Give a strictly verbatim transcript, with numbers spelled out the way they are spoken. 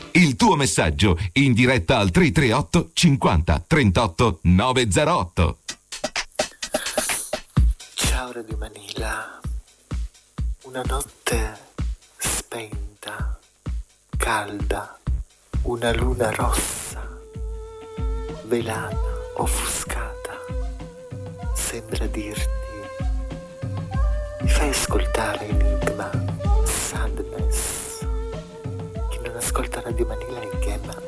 Il tuo messaggio in diretta al tre tre otto cinquanta trentotto novecentotto. Ciao Radio Manila. Una notte spenta, calda, una luna rossa, velata, offuscata, sembra dirti: mi fai ascoltare Enigma, Sadness. Chi non ascolta Radio Manila è Gemma.